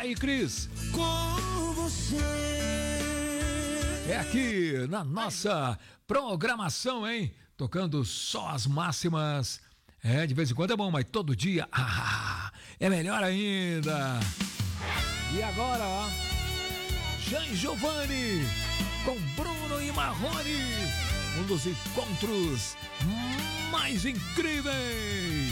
aí, Cris. Com você. É aqui na nossa programação, hein? Tocando só as máximas. É, de vez em quando é bom, mas todo dia é melhor ainda. E agora, ó, Jean Giovanni com Bruno e Marrone, um dos encontros mais incríveis.